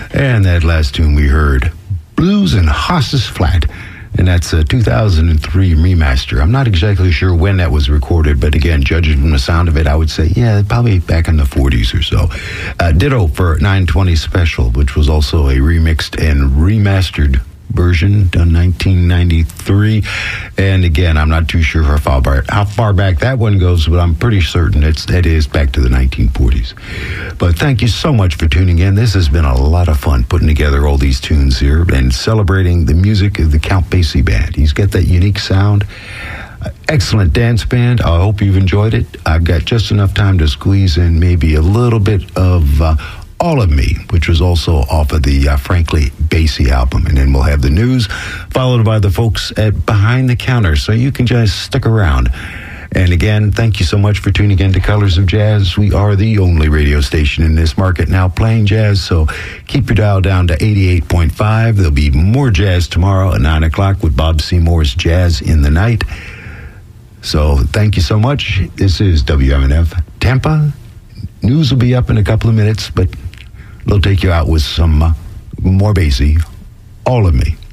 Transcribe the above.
And that last tune we heard, Blues and Hosses Flat. And that's a 2003 remaster. I'm not exactly sure when that was recorded, but again, judging from the sound of it, I would say, yeah, probably back in the 40s or so. Ditto for 920 Special, which was also a remixed and remastered version done 1993. And again, I'm not too sure how far back that one goes, but I'm pretty certain it is back to the 1940s. But thank you so much for tuning in. This has been a lot of fun putting together all these tunes here and celebrating the music of the Count Basie Band. He's got that unique sound. Excellent dance band. I hope you've enjoyed it. I've got just enough time to squeeze in maybe a little bit of All of Me, which was also off of the Frankly Basie album. And then we'll have the news, followed by the folks at Behind the Counter. So you can just stick around. And again, thank you so much for tuning in to Colors of Jazz. We are the only radio station in this market now playing jazz. So keep your dial down to 88.5. There'll be more jazz tomorrow at 9 o'clock with Bob Seymour's Jazz in the Night. So thank you so much. This is WMNF Tampa. News will be up in a couple of minutes, but we'll take you out with some more Basie, All of Me.